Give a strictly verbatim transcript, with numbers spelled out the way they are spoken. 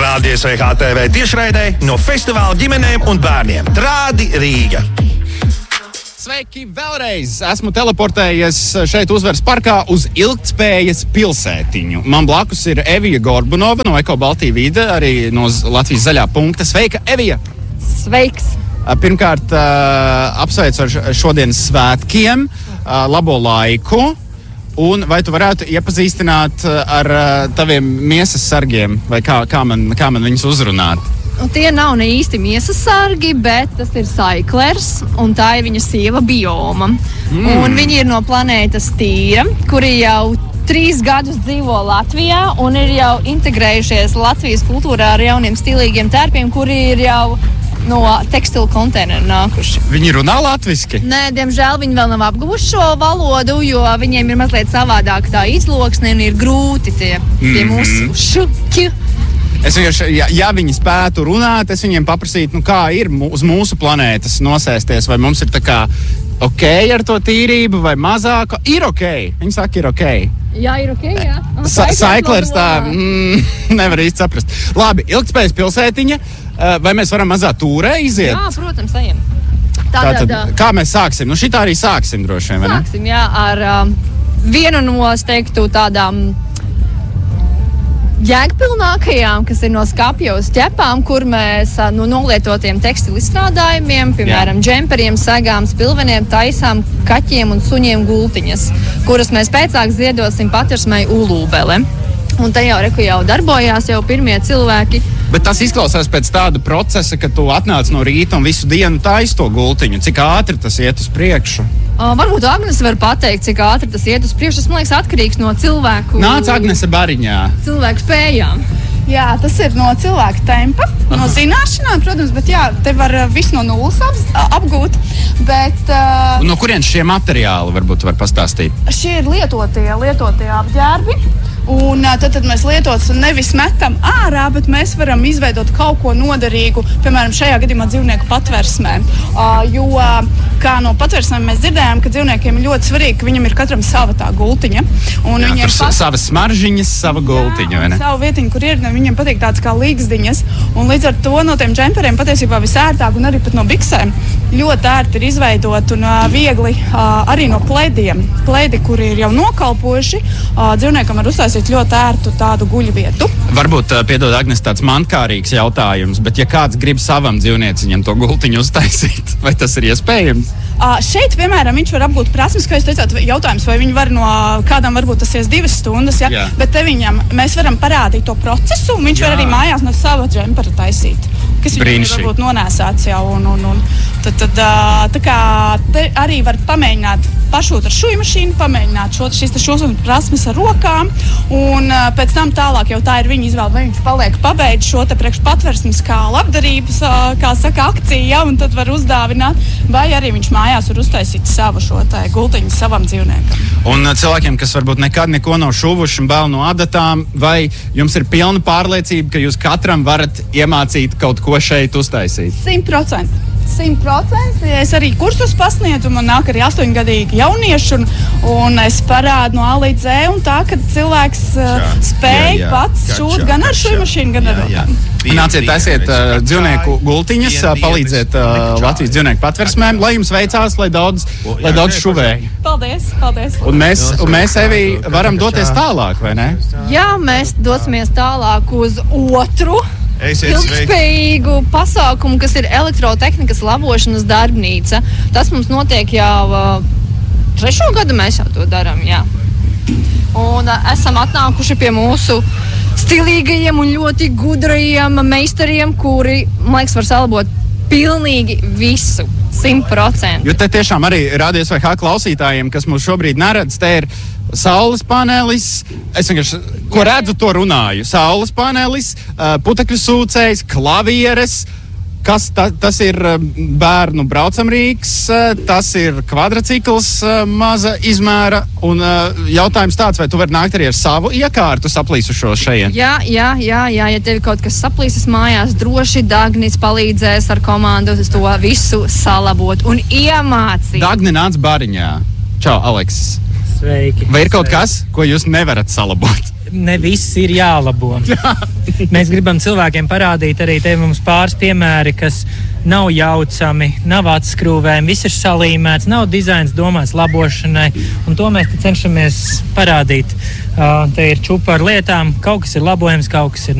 Radio S V H T V tiešraidē no festivāla ģimenēm un bērniem. Trādi Rīga. Sveiki vēlreiz! Esmu teleportējies šeit Uzvaras parkā uz ilgtspējas pilsētiņu. Man blakus ir Evija Gorbunova no Eko Baltija Vide, arī no Latvijas zaļā punkta. Sveika, Evija! Sveiks! Pirmkārt, apsveicu ar šodienas svētkiem, labo laiku. Un vai tu varētu iepazīstināt ar taviem miesas sargiem, vai kā, kā, man, kā man viņus uzrunāt? Un tie nav ne īsti miesas sargi, bet tas ir Saiklers, un tā ir viņa sieva Bioma. Mm. Un viņi ir no planētas Tīra, kuri jau trīs gadus dzīvo Latvijā un ir jau integrējušies Latvijas kultūrā ar jauniem stilīgiem tērpiem, kuri ir jau no tekstilu konteineru nākuši. Viņi runā latviski? Nē, diemžēl viņi vēl nav apguvuši šo valodu, jo viņiem ir mazliet savādāk tā izloksne un ir grūti tie, tie Mhm. mūsu šuki. Es vienkārši, ja, ja viņi spētu runāt, es viņiem paprasītu, nu kā ir mu- uz mūsu planētas nosēsties, vai mums ir tā kā ok ar to tīrību, vai mazāk. Ir ok. Viņi saka, ir ok. Jā, ir ok, jā. Un Sa- Saiklers Saiklers tā, labi runā. mm, nevar īsti saprast. Labi, ilgtspējas pilsētiņa, uh, vai mēs varam mazā tūrē iziet? Jā, protams, ejam. Tātad, Tātad, kā mēs sāksim? Nu šitā arī sāksim droši vien, vai ne? sāksim, jā, ar um, vienu no, es teiktu, tādām jēgpilnākajām, kas ir no skapja uz ķepām, kur mēs uh, no nolietotiem tekstilu izstrādājumiem, piemēram, džemperiem, segām, spilveniem, taisām kaķiem un suņiem gultiņas, kuras mēs pēcāk ziedosim Patversmei Ulūbele. Un te jau, reku, jau darbojās jau pirmie cilvēki. Bet tas izklausās pēc tāda procesa, ka tu atnāc no rīta un visu dienu taisi to gultiņu. Cik ātri tas iet uz priekšu? Uh, varbūt Agnese var pateikt, cik ātri tas iet uz priekšu. Tas, man liekas, atkarīgs no cilvēku, Nāc Agnese bariņā. cilvēku spējām. Jā, tas ir no cilvēka tempa, no zināšanām, protams, bet jā, te var uh, visu no nulles ap, apgūt. Bet uh, Un no kurienes šie materiāli varbūt var pastāstīt? šie ir lietotie, lietotie apģērbi. Un uh, tad, tad mēs lietotus nevis metam ārā, bet mēs varam izveidot kaut ko noderīgu, piemēram, šajā gadījumā dzīvnieku patversmē. Uh, jo, uh, kā no patversmēm mēs dzirdējām, ka dzīvniekiem ir ļoti svarīgi, ka viņam ir katram sava tā gultiņa. Un Jā, viņiem tur pat- savas smaržģiņas, sava gultiņa, vai Jā, ne? savu vietiņu, kur ir, viņiem patīk tāds kā līgzdiņas. Un līdz ar to no tiem džemperiem patiesībā visērtāk un arī pat no biksēm ļoti ērti ir izveidot un uh, viegli uh, arī no plēdiem. Plēdi, kuri ir jau nokalpojuši, uh, dzīvniekam var uztaisīt ļoti ērtu tādu guļvietu. Varbūt, uh, piedod Agnes, tāds mankārīgs jautājums, bet ja kāds grib savam dzīvnieciņam to gultiņu uztaisīt, vai tas ir iespējams? Uh, šeit, piemēram, viņš var apgūt prasmes, kā jūs teicāt, jautājums, vai viņi var no kādam varbūt tas ies divas stundas, ja? Jā. Bet te viņam mēs varam parādīt to procesu, un viņš Jā. var arī mājās no sava džempera taisīt, kas viņam ir Brīnišķīgi. varbūt nonēsāts jau. Un, un, un, tad, tad, uh, tā kā te arī var pamēģināt pašūt ar šūju mašīnu, pamēģināt šo, šīs šos prasmes ar rokām, un uh, pēc tam tālāk jau tā ir viņa izvēle, vai viņš paliek pabeidz šo te priekš patversmes kā labdarības, uh, kā saka, akciju, ja, un tad var uzdāvināt, vai arī viņš mājās var uztaisīt savu šo te gultiņu savam dzīvniekam. Un uh, cilvēkiem, kas varbūt nekad neko nav šuvuši un bail no adatām, vai jums ir pilna pārliecība, ka jūs katram varat iemācīt kaut ko šeit uztaisīt? Simt procenti. Simt procenti. Es arī kursus pasniedzu, man nāk arī astoņgadīgi jaunieši, un, un es parādu no A līdz Z, un tā, ka cilvēks uh, spēj jā, jā. pats Kačā, šūt gan ar kačā. šūju mašīnu, gan ar rokām. Nāciet, taisiet uh, dzīvnieku gultiņas, uh, palīdziet uh, Latvijas dzīvnieku patversmēm, lai jums veicās, lai daudz, lai daudz šuvēja. Paldies, paldies. Un mēs, un mēs Evi, varam doties tālāk, vai ne? Jā, mēs dosimies tālāk uz otru Esiet sveiki. ilgspējīgu pasākumu, kas ir elektrotehnikas labošanas darbnīca. Tas mums notiek jau uh, trešo gadu, mēs jau to darām. Jā. Un uh, esam atnākuši pie mūsu stilīgajiem un ļoti gudrajiem meistariem, kuri, man liekas, var salabot pilnīgi visu. Simt procenti. Jo te tiešām arī Radio S V H klausītājiem, kas mūs šobrīd neredz, te ir saules panelis. Es vienkārši, ko redzu, to runāju. Saules panelis, uh, putekļu sūcējs, klavieres. Kas ta, tas ir uh, bērnu braucamrīks, uh, tas ir kvadrcikls uh, maza izmēra. Un uh, jautājums tāds, vai tu vari nākt arī ar savu iekārtu saplīsušo šeit? Jā, jā, jā, jā, ja tev ir kaut kas saplīsis mājās, droši Dagnis palīdzēs ar komandu to visu salabot un iemācīt. Dagni nāc bariņā. Čau, Aleksis. Sveiki. Vai ir kaut kas, ko jūs nevarat salabot? ne viss ir jālabo. Mēs gribam cilvēkiem parādīt arī te mums pāris piemēri, kas nav jaucami, nav atskrūvēmi, viss ir salīmēts, nav dizains domāts labošanai, un to mēs cenšamies parādīt. Uh, te ir čupa ar lietām, kaut kas ir labojams, kaut kas ir